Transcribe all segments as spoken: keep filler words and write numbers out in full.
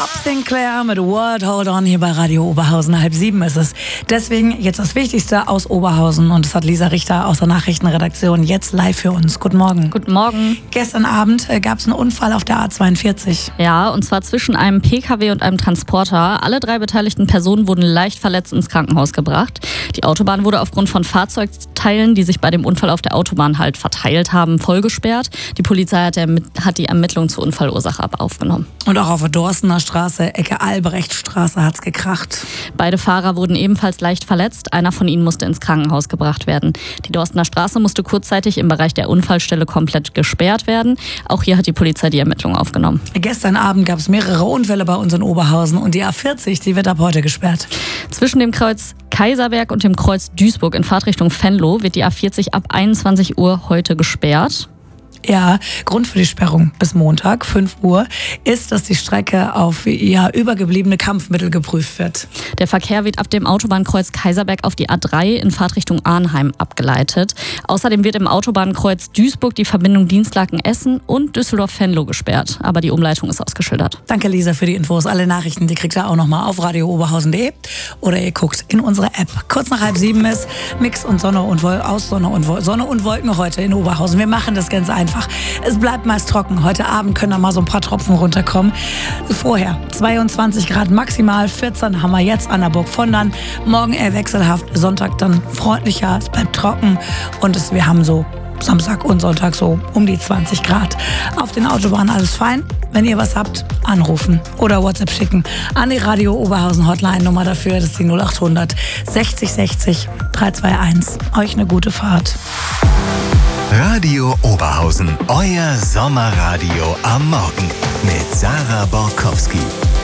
Bob Sinclair mit Word Hold On hier bei Radio Oberhausen. Halb sieben ist es. Deswegen jetzt das Wichtigste aus Oberhausen. Und das hat Lisa Richter aus der Nachrichtenredaktion jetzt live für uns. Guten Morgen. Guten Morgen. Gestern Abend äh, gab es einen Unfall auf der A zweiundvierzig. Ja, und zwar zwischen einem P K W und einem Transporter. Alle drei beteiligten Personen wurden leicht verletzt ins Krankenhaus gebracht. Die Autobahn wurde aufgrund von Fahrzeugteilen, die sich bei dem Unfall auf der Autobahn halt verteilt haben, vollgesperrt. Die Polizei hat, der, hat die Ermittlungen zur Unfallursache aber aufgenommen. Und auch auf der Dorstener Straße, Ecke Albrechtstraße, hat's gekracht. Beide Fahrer wurden ebenfalls leicht verletzt. Einer von ihnen musste ins Krankenhaus gebracht werden. Die Dorstener Straße musste kurzzeitig im Bereich der Unfallstelle komplett gesperrt werden. Auch hier hat die Polizei die Ermittlungen aufgenommen. Gestern Abend gab es mehrere Unfälle bei uns in Oberhausen und die A vierzig, die wird ab heute gesperrt. Zwischen dem Kreuz Kaiserberg und dem Kreuz Duisburg in Fahrtrichtung Venlo wird die A vierzig ab einundzwanzig Uhr heute gesperrt. Ja, Grund für die Sperrung bis Montag, fünf Uhr, ist, dass die Strecke auf ja, übergebliebene Kampfmittel geprüft wird. Der Verkehr wird ab dem Autobahnkreuz Kaiserberg auf die A drei in Fahrtrichtung Arnheim abgeleitet. Außerdem wird im Autobahnkreuz Duisburg die Verbindung Dienstlaken-Essen und Düsseldorf-Venlo gesperrt. Aber die Umleitung ist ausgeschildert. Danke, Lisa, für die Infos. Alle Nachrichten, die kriegt ihr auch nochmal auf radio oberhausen punkt de oder ihr guckt in unsere App. Kurz nach halb sieben ist Mix und Sonne und Wol- aus Sonne und, Wol- Sonne und Wolken heute in Oberhausen. Wir machen das ganz einfach. Es bleibt meist trocken. Heute Abend können da mal so ein paar Tropfen runterkommen. Vorher zweiundzwanzig Grad maximal, vierzehn haben wir jetzt an der Burg Vondern. Morgen eher wechselhaft, Sonntag dann freundlicher, es bleibt trocken und es, wir haben so Samstag und Sonntag so um die zwanzig Grad. Auf den Autobahnen alles fein. Wenn ihr was habt, anrufen oder WhatsApp schicken an die Radio Oberhausen Hotline. Nummer dafür, das ist die null achthundert sechzig sechzig dreihunderteinundzwanzig. Euch eine gute Fahrt. Radio Oberhausen, euer Sommerradio am Morgen mit Sarah Borkowski.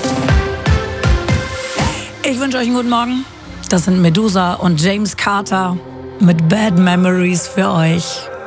Ich wünsche euch einen guten Morgen. Das sind Medusa und James Carter mit Bad Memories für euch.